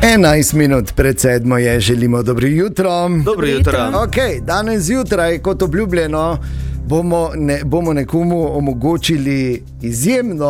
11 minut pred 7 je, želimo dobro jutro. Dobro jutro. Okay, danes zjutraj, kot obljubljeno, bomo nekomu omogočili izjemno